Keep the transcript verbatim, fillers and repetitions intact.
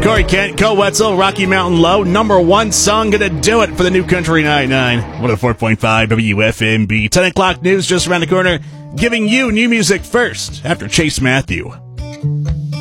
Corey Kent, Co Wetzel, Rocky Mountain Low. Number one song gonna do it for the New Country ninety-nine. one oh four point five W F M B. ten o'clock news just around the corner, giving you new music first after Chase Matthew.